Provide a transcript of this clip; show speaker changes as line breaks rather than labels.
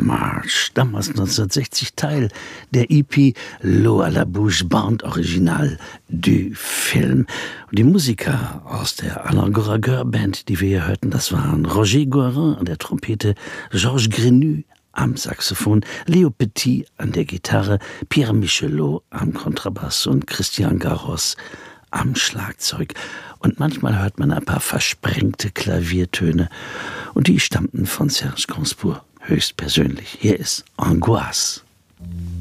March, damals 1960 Teil der EP L'eau à la bouche, Bande original du Film. Und die Musiker aus der Alain Goraguer Band, die wir hier hörten, das waren Roger Guarin an der Trompete, Georges Grenu am Saxophon, Leo Petit an der Gitarre, Pierre Michelot am Kontrabass und Christian Garros am Schlagzeug. Und manchmal hört man ein paar versprengte Klaviertöne. Und die stammten von Serge Gainsbourg höchstpersönlich. Hier ist Angoisse.